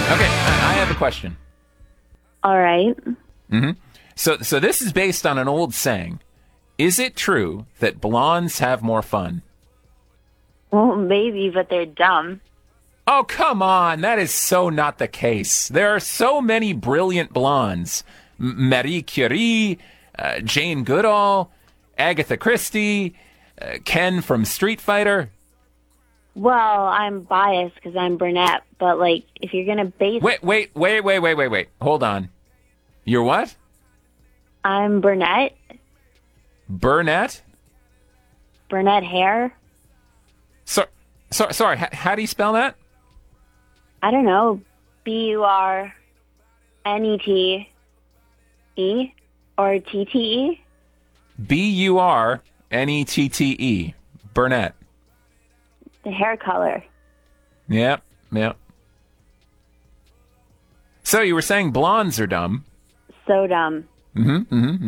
Okay, I have a question. All right. So this is based on an old saying. Is it true that blondes have more fun? Well, maybe, but they're dumb. Oh, come on. That is so not the case. There are so many brilliant blondes. Marie Curie, Jane Goodall, Agatha Christie, Ken from Street Fighter. Well, I'm biased because I'm brunette, but, like, if you're going to base... Wait. Hold on. You're what? I'm brunette. Burnett? Brunette hair. Sorry, how do you spell that? I don't know. Burnette or TTE? Burnette. Burnett. The hair color. Yep. So you were saying blondes are dumb. So dumb.